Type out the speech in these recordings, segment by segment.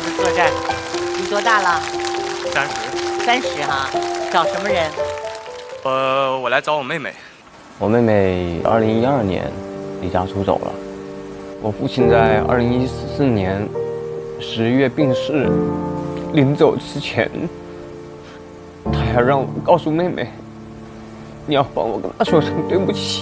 子坐这儿。你多大了 30。 30哈。找什么人？ 我来找我妹妹。 我妹妹2012年离家出走了。我父亲在2014年11月病逝，临走之前，他还让我告诉妹妹，你要帮我跟她说声对不起。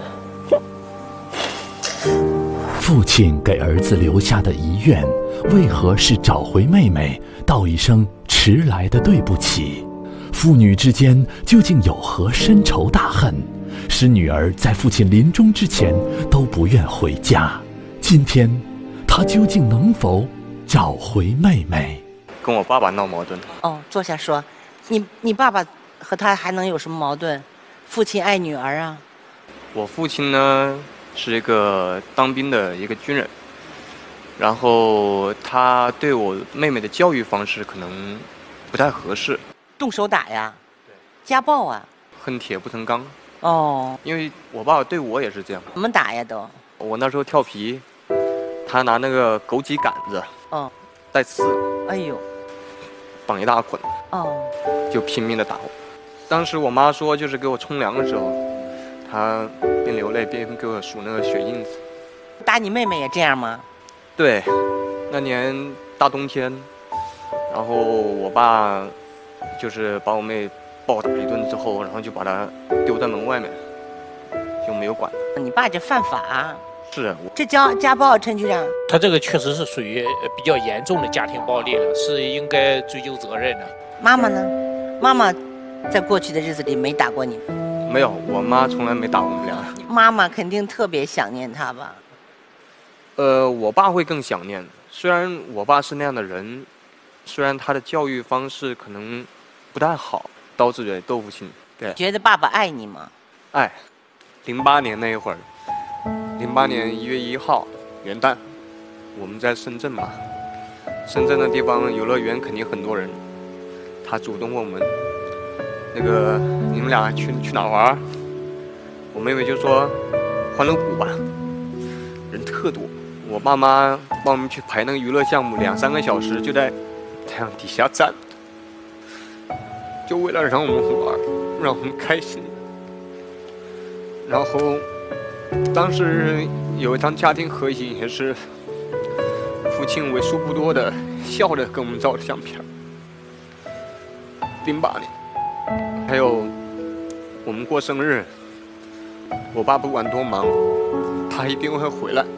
父亲给儿子留下的遗愿，为何是找回妹妹，道一声迟来的对不起？父女之间究竟有何深仇大恨，使女儿在父亲临终之前都不愿回家？今天，他究竟能否找回妹妹？ 跟我爸爸闹矛盾。 哦，坐下说。你爸爸和他还能有什么矛盾？父亲爱女儿啊。 我父亲呢是一个当兵的一个军人，然后他对我妹妹的教育方式可能不太合适。 动手打呀？对。家暴啊？ 恨铁不成钢。 哦。 因为我爸爸对我也是这样。 怎么打呀都？ 我那时候调皮，他拿那个枸杞杆子，带刺， 哎呦， 绑一大捆，就拼命的打我。当时我妈说，就是给我冲凉的时候，她边流泪边给我数那个血印子。 打你妹妹也这样吗？ 对，那年大冬天，然后我爸就是把我妹暴打一顿之后，然后就把她丢在门外面，就没有管。 你爸这犯法。 是， 这家暴，陈局长。 他这个确实是属于比较严重的家庭暴力了，是应该追究责任的。 妈妈呢？妈妈在过去的日子里没打过你吗？ 没有，我妈从来没打我们俩。 妈妈肯定特别想念他吧？ 我爸会更想念。虽然我爸是那样的人，虽然他的教育方式可能不太好，刀子嘴豆腐心。对。 觉得爸爸爱你吗？ 爱。08年那一会儿。08年1月1号元旦，我们在深圳嘛，深圳的地方游乐园肯定很多人，他主动问我们，那个你们俩去哪玩？我妹妹就说欢乐谷吧，人特多。我爸妈帮我们去排那个娱乐项目，2、3个小时就在太阳底下站，就为了让我们玩，让我们开心。然后当时有一张家庭合影，也是父亲为数不多的笑着跟我们照的相片。08年，还有我们过生日，我爸不管多忙，他一定会回来，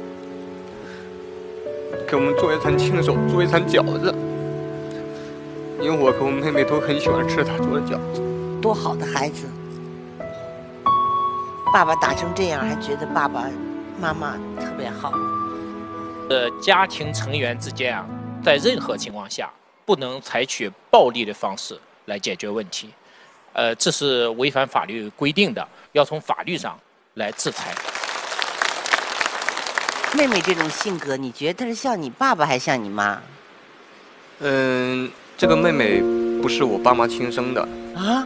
给我们做一餐亲手做一餐饺子，因为我和我妹妹都很喜欢吃他做的饺子。 多好的孩子！爸爸打成这样，还觉得爸爸妈妈特别好。 家庭成员之间啊，在任何情况下不能采取暴力的方式来解决问题，这是违反法律规定的，要从法律上来制裁。 妹妹这种性格，你觉得她是像你爸爸还是像你妈？ 这个妹妹不是我爸妈亲生的啊。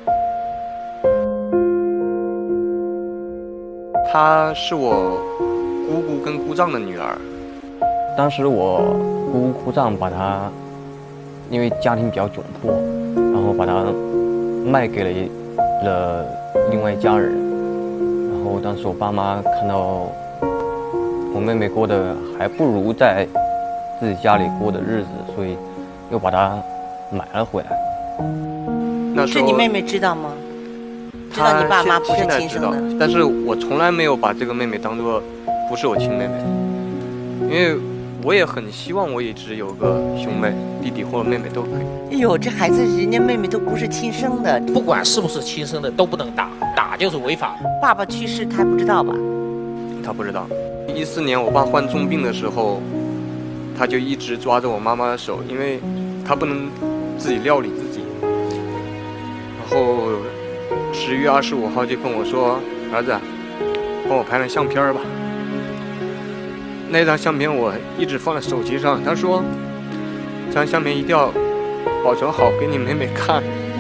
她是我姑姑跟姑丈的女儿。 当时我姑姑丈把她，因为家庭比较窘迫，然后把她卖给了另外一家人。然后当时我爸妈看到我妹妹过得还不如在自己家里过的日子，所以又把她买了回来。 那时候这你妹妹知道吗？知道你爸妈不是亲生的， 但是我从来没有把这个妹妹当作不是我亲妹妹，因为我也很希望我一直有个兄妹、弟弟或者妹妹都可以。 哎呦，这孩子人家妹妹都不是亲生的， 不管是不是亲生的都不能打，打就是违法。 爸爸去世他还不知道吧？ 他不知道。14年我爸患重病的时候，他就一直抓着我妈妈的手，因为他不能自己料理自己。然后10月25号就跟我说：“儿子，帮我拍张相片吧。”那张相片我一直放在手机上。他说：“这张相片一定要保存好，给你妹妹看。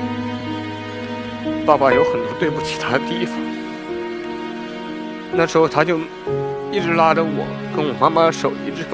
爸爸有很多对不起她的地方。”那时候他就一直拉着我跟我妈妈的手，一直跟